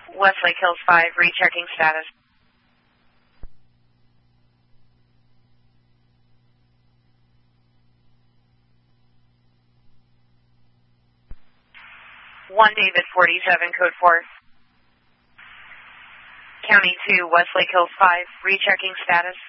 Westlake Hills 5, rechecking status. One David 47, code 4. County 2, Westlake Hills 5, rechecking status.